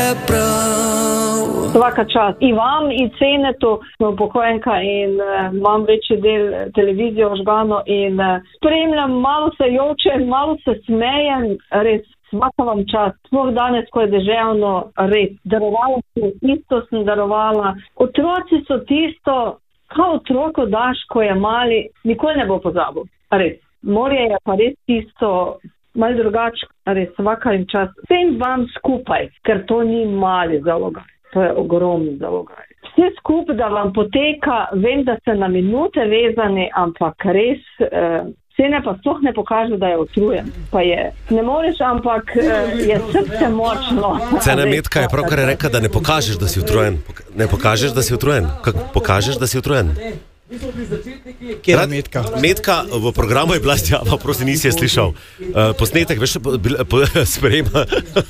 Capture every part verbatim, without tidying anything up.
prav. Svaka čast. I vam, i Cenetu, smo upokojenka in uh, imam večji del televizije ožgano in uh, spremljam, malo se jočem, malo se smejem, res. Svaka vam čast. Sploh danes, ko je deževno, res. Darovala sem, isto sem darovala. Otroci so tisto, kao otroko daš, ko je mali, nikoli ne bo pozabil. Res. Morje je pa res tisto, malo drugače, res. Svaka jim čast. Vsem vam skupaj, ker to ni mali zalogaj. To je ogromni zalogaj. Vse skupaj, da vam poteka, vem, da ste na minute vezani, ampak res... Eh, Cene pa sploh ne pokaže, da je utrujen. Pa je. Ne moreš, ampak je srce močno. Cena Metka je pravkar rekla, da ne pokažeš, da si utrujen. Ne pokažeš, da si utrujen. Kako pokažeš, da si utrujen? Kje je Metka? Metka v programu je bila stjava, prosim, nisi je slišal. Uh, posnetek, veš, sprejema.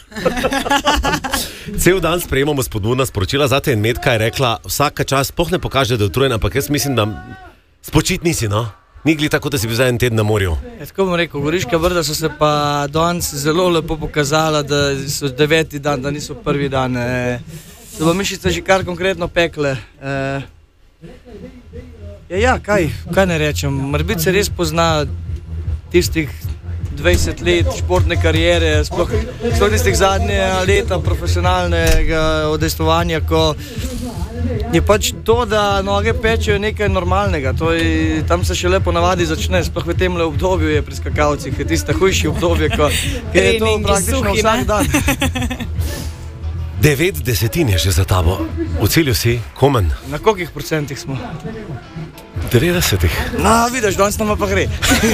Cel dan sprejemamo spodbudna sporočila, zate in Metka je rekla, vsaka čas sploh ne pokaže, da je utrujen, ampak jaz mislim, da spočit nisi, no? Nigli tako, da si bil za en teden na morju. Ja, tako bom rekel, Goriška Brda so se pa danes zelo lepo pokazala, da so deveti dan, da niso prvi dan. E, da bo mišice že kar konkretno pekle. E, ja, ja, kaj, kaj ne rečem, morbit se res pozna tistih dvajset let športne karijere, sploh, sploh tistih zadnje leta profesionalnega odestovanja, ko je pač to, da noge pečejo nekaj normalnega. To je, tam se še lepo navadi začne, sploh v tem obdobju je pri skakalcih, je tista hujši obdobje, ko je to praktično suhi, vsak dan. Devet desetin je že za tabo. V cilju si, komen. Na kolikih procentih smo? devetdesetih. No, vidiš, danes nama pa gre.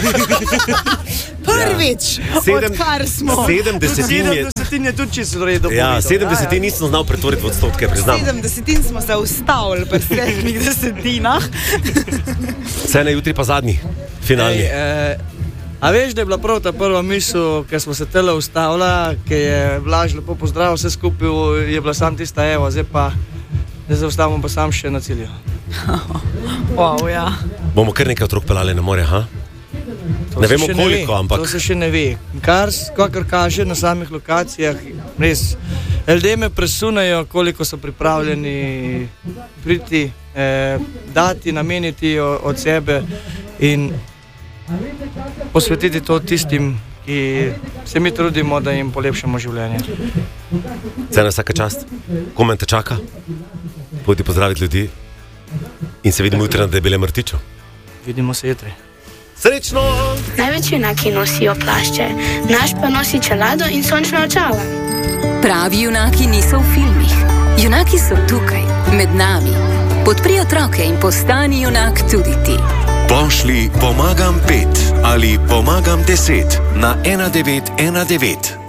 Prvič, ja. Odkar smo. Sedem desetin je... Sedem desetin je tudi čisto v redu. Ja, sedem desetin ja, ja. Nisem znal pretvoriti v odstotke, priznam. Sedem desetin smo se ustavili pri sedmih desetinah. Cene jutri pa zadnji, finalni. Ej, eh, a veš, da je bila prav ta prva misel, ker smo se tele ustavila, ker je Blaž lepo pozdravil, vse skupaj je bila sam tista, evo, zdaj pa zdaj zaustavimo pa sam še na cilju. Wow, ja. Bomo kar nekaj otrok pelali na morje, ha? To ne vemo koliko, ne ve. Ampak... To se še ne ve. Kar, kakor kaže na samih lokacijah, res, ljudje me presunejo, koliko so pripravljeni priti, eh, dati, nameniti od sebe in posvetiti to tistim, ki se mi trudimo, da jim polepšamo življenje. Cena vsaka čast, komen te čaka, pojdi pozdraviti ljudi in se vidimo jutri na Debelem rtiču. Vidimo se jutri. Srečno! Največji junaki nosijo plašče, naš pa nosi čelado in sončna očala. Pravi junaki niso v filmih. Junaki so tukaj, med nami. Podpri otroke in postani junak tudi ti. Pošli pomagam pet ali pomagam deset na ena devet ena devet.